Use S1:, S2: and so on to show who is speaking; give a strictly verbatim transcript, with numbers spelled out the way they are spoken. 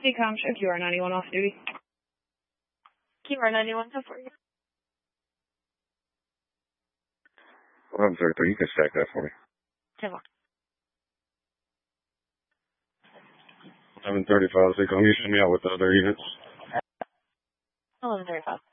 S1: Decom, show Q R ninety-one off duty.
S2: Q R ninety-one, how for you?
S3: eleven thirty-three, you can stack that for me.
S2: ten one.
S3: eleven thirty-five, Decom, you send me out with the other units.
S2: eleven thirty-five.